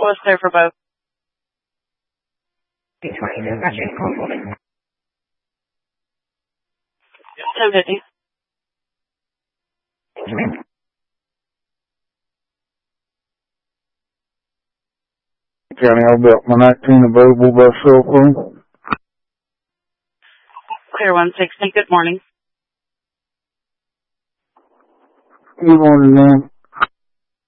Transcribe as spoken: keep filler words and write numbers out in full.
was clear for both. ten fifty. County Alabama nineteen available by cell phone. Clear one sixty. Good morning. Good morning, ma'am.